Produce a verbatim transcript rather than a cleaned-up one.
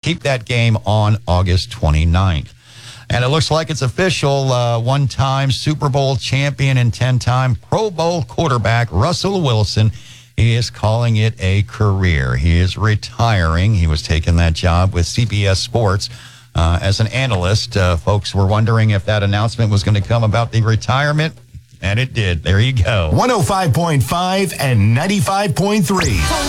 keep that game on August twenty-ninth. And it looks like it's official. Uh, one-time Super Bowl champion and ten-time Pro Bowl quarterback Russell Wilson, he is calling it a career. He is retiring. He was taking that job with C B S Sports uh, as an analyst. Uh, folks were wondering if that announcement was going to come about the retirement, and it did. There you go. one oh five point five and ninety-five point three.